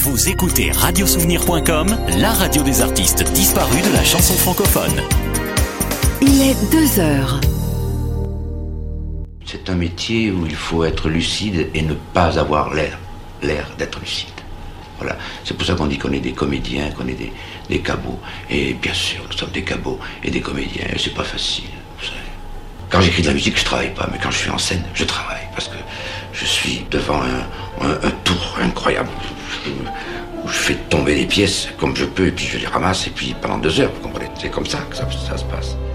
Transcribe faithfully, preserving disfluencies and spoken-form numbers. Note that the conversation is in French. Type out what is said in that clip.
Vous écoutez radiosouvenir point com, la radio des artistes disparus de la chanson francophone. Il est deux heures. C'est un métier où il faut être lucide et ne pas avoir l'air, l'air d'être lucide. Voilà. C'est pour ça qu'on dit qu'on est des comédiens, qu'on est des, des cabots. Et bien sûr, nous sommes des cabots et des comédiens. Et c'est pas facile, vous savez. Quand j'écris de la musique, je travaille pas. Mais quand je suis en scène, je travaille. Parce que je suis devant un, un, un tour incroyable. Où je fais tomber des pièces comme je peux. Et puis je les ramasse. Et puis pendant deux heures, vous comprenez. C'est comme ça que ça, ça se passe.